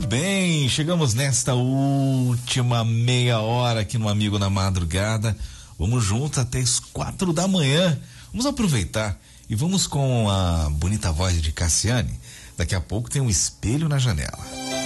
bem, chegamos nesta última meia hora aqui no Amigo na Madrugada. Vamos juntos até as 4 da manhã. Vamos aproveitar e vamos com a bonita voz de Cassiane. Daqui a pouco tem um espelho na janela.